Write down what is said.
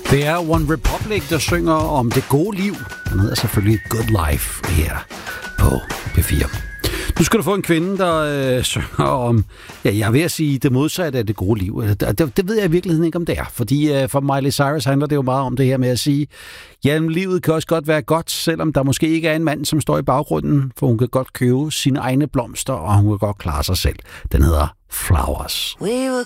Det er One Republic, der synger om det gode liv. Den hedder selvfølgelig Good Life her på P4. Nu skal du få en kvinde, der synger om, ja, jeg vil sige det modsatte af det gode liv. Det ved jeg i virkeligheden ikke, om det er. Fordi for Miley Cyrus handler det jo meget om det her med at sige, ja, livet kan også godt være godt, selvom der måske ikke er en mand, som står i baggrunden, for hun kan godt købe sine egne blomster, og hun kan godt klare sig selv. Den hedder Flowers. We were